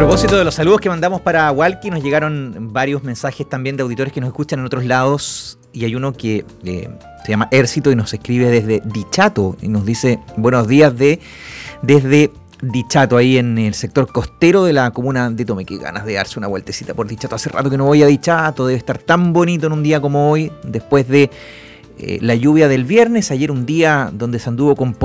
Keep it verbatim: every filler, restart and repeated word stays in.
propósito de los saludos que mandamos para Walkie, nos llegaron varios mensajes también de auditores que nos escuchan en otros lados, y hay uno que eh, se llama Ército y nos escribe desde Dichato y nos dice buenos días de desde Dichato, ahí en el sector costero de la comuna de Tome. Qué ganas de darse una vueltecita por Dichato, hace rato que no voy a Dichato, debe estar tan bonito en un día como hoy, después de eh, la lluvia del viernes, ayer un día donde se anduvo con